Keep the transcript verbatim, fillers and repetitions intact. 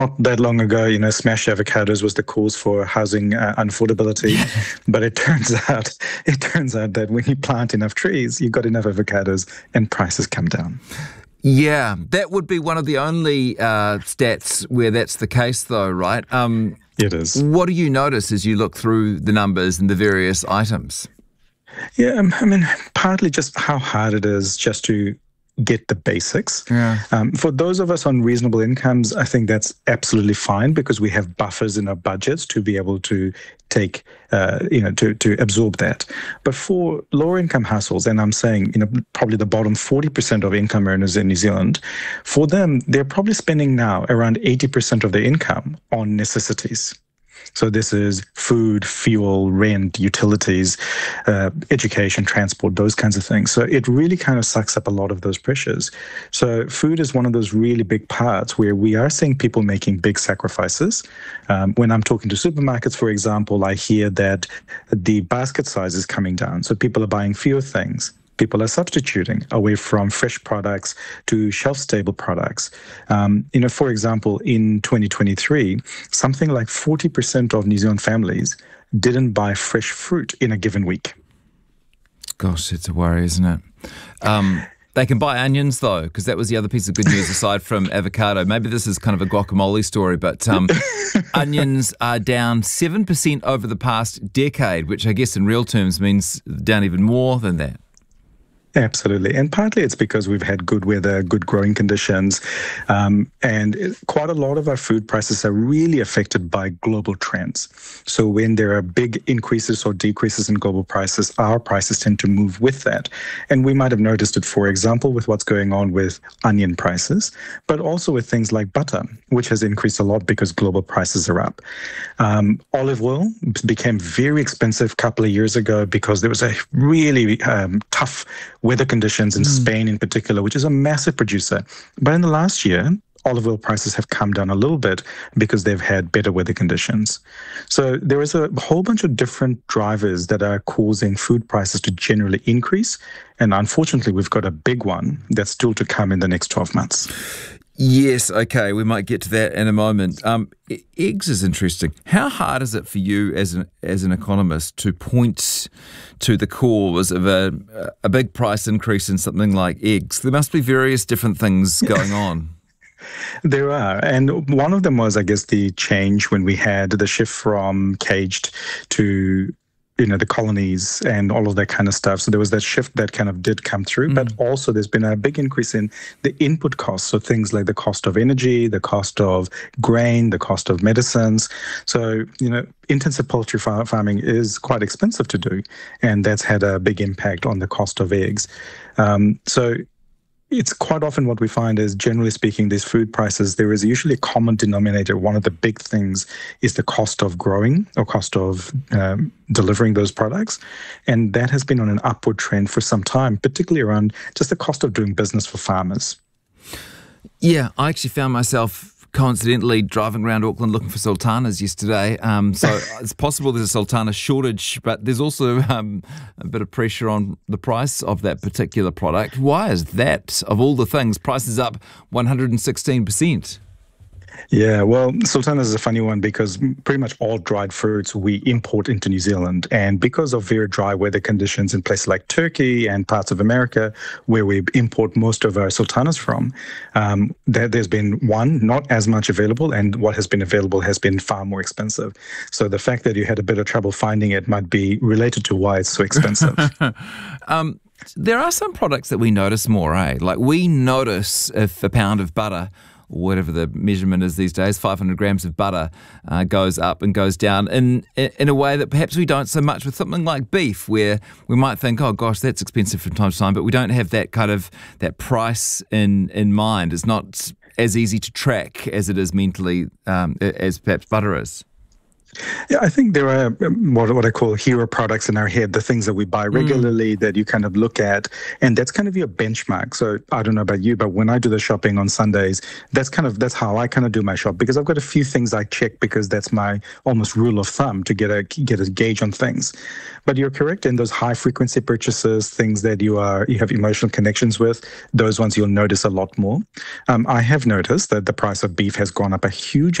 that long ago, you know, smashed avocados was the cause for housing uh, unaffordability. But it turns out, it turns out that when you plant enough trees, you've got enough avocados and prices come down. Yeah, that would be one of the only uh, stats where that's the case, though, right? Um, it is. What do you notice as you look through the numbers and the various items? Yeah, um, I mean, partly just how hard it is just to get the basics. Yeah. Um, for those of us on reasonable incomes, I think that's absolutely fine because we have buffers in our budgets to be able to take, uh, you know, to, to absorb that. But for lower income households, and I'm saying, you know, probably the bottom forty percent of income earners in New Zealand, for them, they're probably spending now around eighty percent of their income on necessities. So this is food, fuel, rent, utilities, uh, education, transport, those kinds of things. So it really kind of sucks up a lot of those pressures. So food is one of those really big parts where we are seeing people making big sacrifices. Um, when I'm talking to supermarkets, for example, I hear that the basket size is coming down. So people are buying fewer things. People are substituting away from fresh products to shelf-stable products. Um, you know, for example, in twenty twenty-three, something like forty percent of New Zealand families didn't buy fresh fruit in a given week. Gosh, it's a worry, isn't it? Um, they can buy onions, though, because that was the other piece of good news aside from avocado. Maybe this is kind of a guacamole story, but um, onions are down seven percent over the past decade, which I guess in real terms means down even more than that. Absolutely. And partly it's because we've had good weather, good growing conditions, um, and quite a lot of our food prices are really affected by global trends. So when there are big increases or decreases in global prices, our prices tend to move with that. And we might have noticed it, for example, with what's going on with onion prices, but also with things like butter, which has increased a lot because global prices are up. Um, olive oil became very expensive a couple of years ago because there was a really um, tough weather conditions in mm. Spain in particular, which is a massive producer. But in the last year, olive oil prices have come down a little bit because they've had better weather conditions. So there is a whole bunch of different drivers that are causing food prices to generally increase. And unfortunately, we've got a big one that's still to come in the next twelve months. Yes, okay, we might get to that in a moment. Um, eggs is interesting. How hard is it for you as an as an economist to point to the cause of a a big price increase in something like eggs? There must be various different things going on. There are. And one of them was, I guess, the change when we had the shift from caged to, you know, the colonies and all of that kind of stuff. So there was that shift that kind of did come through, mm. but also there's been a big increase in the input costs. So things like the cost of energy, the cost of grain, the cost of medicines. So, you know, intensive poultry far- farming is quite expensive to do, and that's had a big impact on the cost of eggs. Um, so it's quite often what we find is, generally speaking, these food prices, there is usually a common denominator. One of the big things is the cost of growing or cost of um, delivering those products. And that has been on an upward trend for some time, particularly around just the cost of doing business for farmers. Yeah, I actually found myself coincidentally driving around Auckland looking for sultanas yesterday. Um, so it's possible there's a sultana shortage, but there's also um, a bit of pressure on the price of that particular product. Why is that, of all the things, prices up one hundred sixteen percent? Yeah, well, sultanas is a funny one because pretty much all dried fruits we import into New Zealand. And because of very dry weather conditions in places like Turkey and parts of America, where we import most of our sultanas from, um, there, there's been, one, not as much available, and what has been available has been far more expensive. So the fact that you had a bit of trouble finding it might be related to why it's so expensive. um, there are some products that we notice more, eh? Like we notice if a pound of butter, whatever the measurement is these days, five hundred grams of butter uh, goes up and goes down in in a way that perhaps we don't so much with something like beef, where we might think, oh gosh, that's expensive from time to time, but we don't have that kind of that price in in mind. It's not as easy to track as it is mentally um, as perhaps butter is. Yeah, I think there are um, what, what I call hero products in our head, the things that we buy regularly that you kind of look at, and that's kind of your benchmark. So I don't know about you, but when I do the shopping on Sundays, that's kind of that's how I kind of do my shop, because I've got a few things I check because that's my almost rule of thumb to get a get a gauge on things. But you're correct in those high frequency purchases, things that you are you have emotional connections with, those ones you'll notice a lot more. Um, I have noticed that the price of beef has gone up a huge